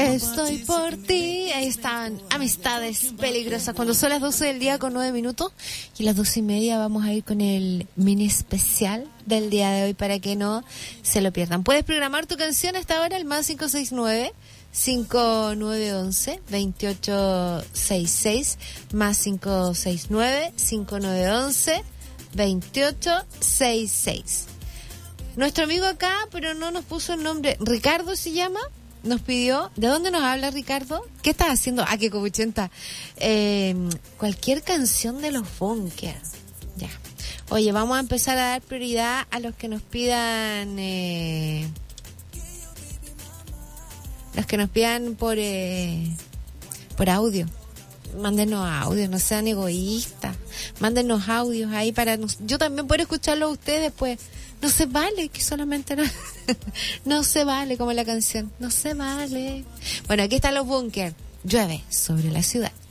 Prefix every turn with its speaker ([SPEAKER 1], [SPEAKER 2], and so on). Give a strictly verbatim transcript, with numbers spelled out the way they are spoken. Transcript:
[SPEAKER 1] estoy por ti. Ahí están Amistades Peligrosas. Cuando son las doce del día con nueve minutos. Y a las doce y media vamos a ir con el mini especial del día de hoy para que no se lo pierdan. Puedes programar tu canción hasta ahora al más cinco seis nueve, cinco nueve uno uno, dos ocho seis seis, más cinco seis nueve, cinco nueve uno uno, dos ocho seis seis. Nuestro amigo acá, pero no nos puso el nombre, Ricardo se llama, nos pidió. ¿De dónde nos habla Ricardo? ¿Qué estás haciendo? Ah, que copuchenta. Eh, cualquier canción de los Bunkers. Ya. Oye, vamos a empezar a dar prioridad a los que nos pidan, eh, los que nos pidan por, eh, por audio. Mándenos audios, no sean egoístas. Mándenos audios ahí para nos, yo también puedo escucharlos a ustedes, pues. No se vale que solamente no, no se vale como la canción, no se vale. Bueno, aquí están los Bunkers. Llueve sobre la ciudad.